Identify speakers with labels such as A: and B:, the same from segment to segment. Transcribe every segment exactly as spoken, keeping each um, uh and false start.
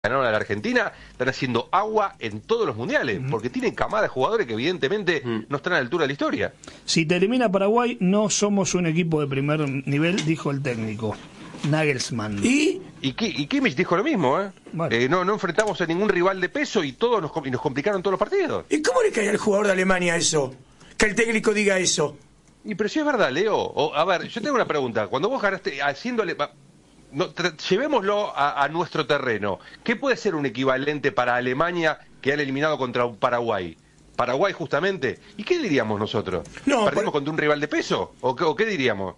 A: ganaron a la Argentina, están haciendo agua en todos los mundiales, uh-huh. porque tienen camada de jugadores que evidentemente uh-huh. no están a la altura de la historia.
B: Si te elimina Paraguay, no somos un equipo de primer nivel, dijo el técnico Nagelsmann.
A: ¿Y? Y, y Kimmich dijo lo mismo, ¿eh? Bueno. eh no, no enfrentamos a ningún rival de peso y todos nos, y nos complicaron todos los partidos.
C: ¿Y cómo le cae al jugador de Alemania eso? Que el técnico diga eso.
A: Y pero si es verdad, Leo. O, a ver, yo tengo una pregunta. Cuando vos ganaste haciéndole... No, llevémoslo a, a nuestro terreno. ¿Qué puede ser un equivalente para Alemania que han eliminado contra Paraguay? Paraguay justamente. ¿Y qué diríamos nosotros? No, ¿Perdimos por... contra un rival de peso? ¿O qué, o qué diríamos?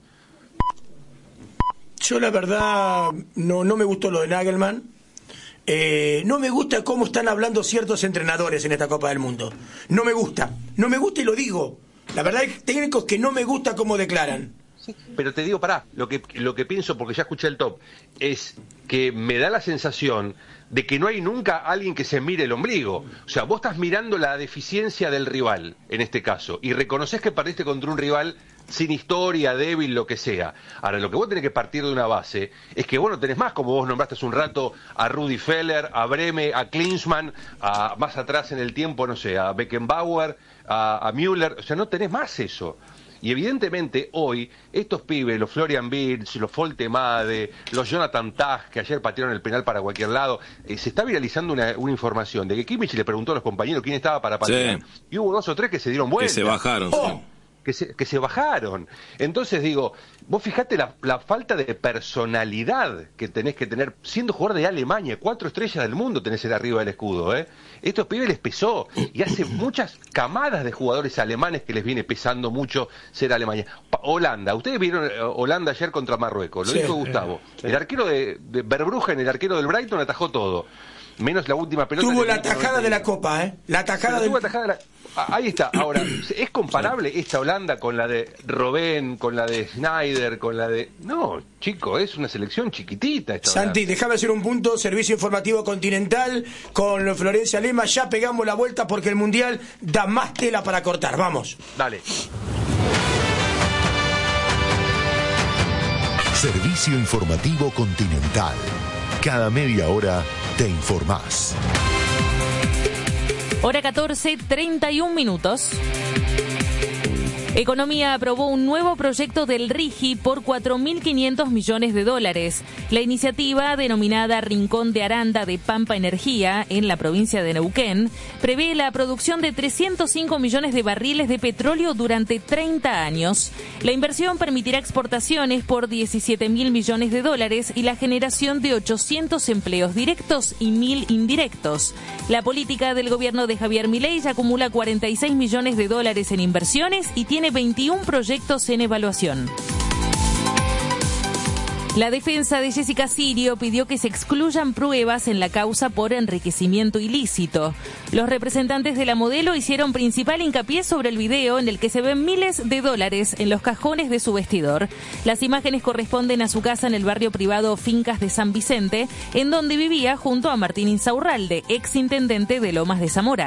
C: Yo la verdad no, no me gustó lo de Nagelsmann. Eh, no me gusta cómo están hablando ciertos entrenadores en esta Copa del Mundo. No me gusta. No me gusta y lo digo. La verdad hay técnicos que no me gusta cómo declaran.
A: Sí, pero te digo, pará, lo que, lo que pienso, porque ya escuché el top, es que me da la sensación de que no hay nunca alguien que se mire el ombligo. O sea, vos estás mirando la deficiencia del rival, en este caso, y reconoces que perdiste contra un rival sin historia, débil, lo que sea. Ahora, lo que vos tenés que partir de una base es que vos no tenés más, como vos nombraste hace un rato, a Rudi Feller, a Breme, a Klinsmann, a más atrás en el tiempo, no sé, a Beckenbauer, a, a Müller, o sea, no tenés más eso. Y evidentemente hoy, estos pibes, los Florian Wirtz, los Foltemade, los Jonathan Tah, que ayer patearon el penal para cualquier lado, eh, se está viralizando una, una información de que Kimmich le preguntó a los compañeros quién estaba para patear. Sí. Y hubo dos o tres que se dieron vuelta.
D: Que se bajaron,
A: oh,
D: sí.
A: Que se, que se bajaron. Entonces digo, vos fijate la, la falta de personalidad que tenés que tener, siendo jugador de Alemania, cuatro estrellas del mundo tenés el arriba del escudo, ¿eh? Estos pibes les pesó, y hace muchas camadas de jugadores alemanes que les viene pesando mucho ser Alemania. Pa Holanda, ustedes vieron Holanda ayer contra Marruecos, lo sí, dijo Gustavo. Sí. El arquero de, de Verbruggen, el arquero del Brighton, atajó todo. Menos la última pelota.
C: Tuvo la tajada de la Copa, ¿eh? La tajada de
A: la... Ahí está. Ahora, ¿es comparable esta Holanda con la de Robben, con la de Schneider, con la de... No, chico, es una selección chiquitita esta
C: Santi,
A: Holanda.
C: déjame hacer un punto. Servicio informativo continental con Florencia Lema. Ya pegamos la vuelta porque el Mundial da más tela para cortar. Vamos.
A: Dale.
E: Servicio informativo continental. Cada media hora te informás.
F: Hora catorce, treinta y un minutos. Economía aprobó un nuevo proyecto del RIGI por cuatro mil quinientos millones de dólares. La iniciativa, denominada Rincón de Aranda de Pampa Energía, en la provincia de Neuquén, prevé la producción de trescientos cinco millones de barriles de petróleo durante treinta años. La inversión permitirá exportaciones por diecisiete mil millones de dólares y la generación de ochocientos empleos directos y mil indirectos. La política del gobierno de Javier Milei ya acumula cuarenta y seis millones de dólares en inversiones y tiene veintiún proyectos en evaluación. La defensa de Jessica Sirio pidió que se excluyan pruebas en la causa por enriquecimiento ilícito. Los representantes de la modelo hicieron principal hincapié sobre el video en el que se ven miles de dólares en los cajones de su vestidor. Las imágenes corresponden a su casa en el barrio privado Fincas de San Vicente, en donde vivía junto a Martín Insaurralde, ex intendente de Lomas de Zamora.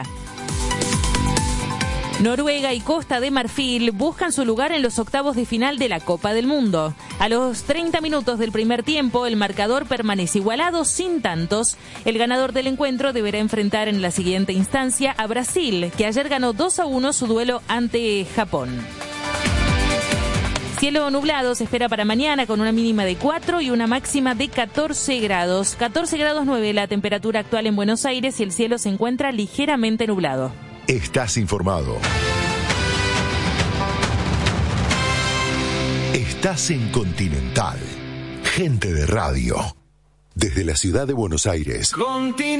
F: Noruega y Costa de Marfil buscan su lugar en los octavos de final de la Copa del Mundo. A los treinta minutos del primer tiempo, el marcador permanece igualado sin tantos. El ganador del encuentro deberá enfrentar en la siguiente instancia a Brasil, que ayer ganó dos a uno su duelo ante Japón. Cielo nublado se espera para mañana con una mínima de cuatro y una máxima de catorce grados. catorce grados nueve la temperatura actual en Buenos Aires y el cielo se encuentra ligeramente nublado.
E: Estás informado. Estás en Continental. Gente de radio. Desde la ciudad de Buenos Aires.
G: Continental.